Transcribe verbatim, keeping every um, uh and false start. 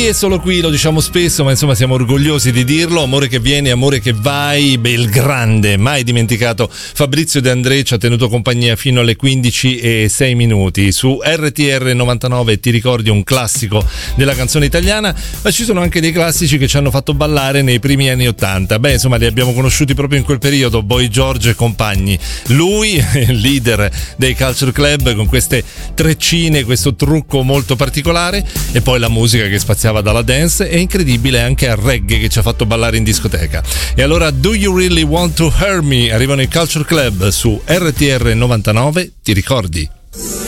e solo qui, lo diciamo spesso, ma insomma siamo orgogliosi di dirlo. Amore che viene, amore che vai. Beh, il grande, mai dimenticato Fabrizio De André ci ha tenuto compagnia fino alle quindici e sei minuti su R T R novantanove. Ti ricordi, un classico della canzone italiana, ma ci sono anche dei classici che ci hanno fatto ballare nei primi anni ottanta. Beh, insomma, li abbiamo conosciuti proprio in quel periodo, Boy George e compagni. Lui, leader dei Culture Club, con queste treccine, questo trucco molto particolare, e poi la musica che spaziava dalla dance e incredibile anche al reggae che ci ha fatto ballare in discoteca. E allora, Do You Really Want to Hear Me? Arrivano i Culture Club su R T R novantanove. Ti ricordi?